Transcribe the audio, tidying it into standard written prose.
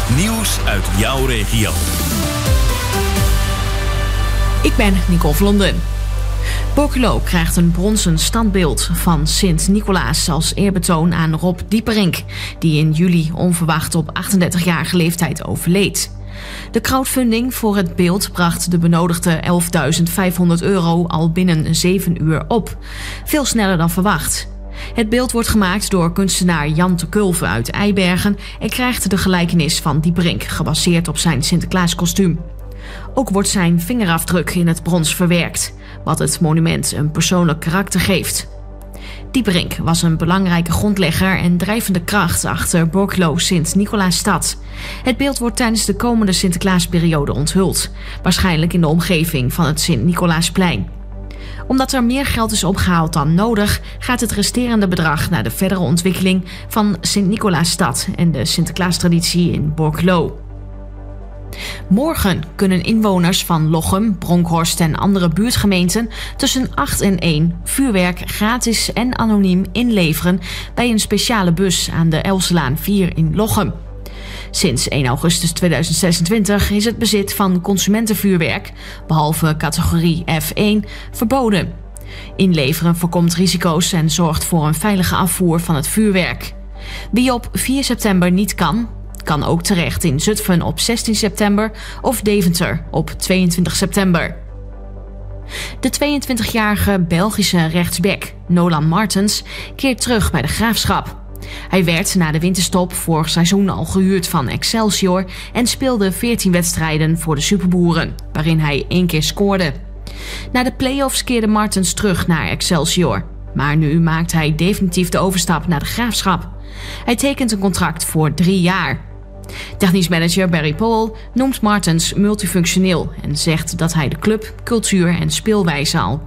Nieuws uit jouw regio. Ik ben Nicole Vlonden. Borculo krijgt een bronzen standbeeld van Sint-Nicolaas als eerbetoon aan Rob Dieperink, die in juli onverwacht op 38-jarige leeftijd overleed. De crowdfunding voor het beeld bracht de benodigde €11.500 al binnen 7 uur op. Veel sneller dan verwacht. Het beeld wordt gemaakt door kunstenaar Jan te Kulve uit Eibergen en krijgt de gelijkenis van Dieperink, gebaseerd op zijn Sinterklaaskostuum. Ook wordt zijn vingerafdruk in het brons verwerkt, wat het monument een persoonlijk karakter geeft. Dieperink was een belangrijke grondlegger en drijvende kracht achter Borculo Sint-Nicolaasstad. Het beeld wordt tijdens de komende Sinterklaasperiode onthuld, waarschijnlijk in de omgeving van het Sint-Nicolaasplein. Omdat er meer geld is opgehaald dan nodig, gaat het resterende bedrag naar de verdere ontwikkeling van Sint-Nicolaasstad en de Sinterklaastraditie in Borculo. Morgen kunnen inwoners van Lochem, Bronkhorst en andere buurtgemeenten tussen 8 en 1 vuurwerk gratis en anoniem inleveren bij een speciale bus aan de Elselaan 4 in Lochem. Sinds 1 augustus 2026 is het bezit van consumentenvuurwerk, behalve categorie F1, verboden. Inleveren voorkomt risico's en zorgt voor een veilige afvoer van het vuurwerk. Wie op 4 september niet kan ook terecht in Zutphen op 16 september of Deventer op 22 september. De 22-jarige Belgische rechtsback Nolan Martens keert terug bij de Graafschap. Hij werd na de winterstop vorig seizoen al gehuurd van Excelsior en speelde 14 wedstrijden voor de Superboeren, waarin hij 1 keer scoorde. Na de play-offs keerde Martens terug naar Excelsior, maar nu maakt hij definitief de overstap naar de Graafschap. Hij tekent een contract voor 3 jaar. Technisch manager Barry Paul noemt Martens multifunctioneel en zegt dat hij de club, cultuur en speelwijze al